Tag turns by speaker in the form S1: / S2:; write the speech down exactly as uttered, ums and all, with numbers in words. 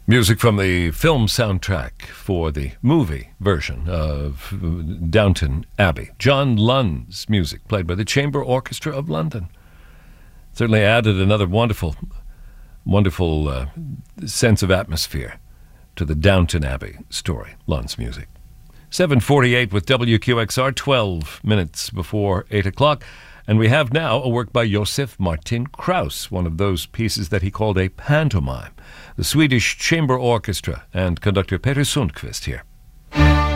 S1: Music from the film soundtrack for the movie version of Downton Abbey. John Lund's music, played by the Chamber Orchestra of London. Certainly added another wonderful, wonderful uh, sense of atmosphere to the Downton Abbey story, Lund's music. seven forty-eight with W Q X R, twelve minutes before eight o'clock. And we have now a work by Josef Martin Kraus, one of those pieces that he called a pantomime. The Swedish Chamber Orchestra and conductor Peter Sundqvist here.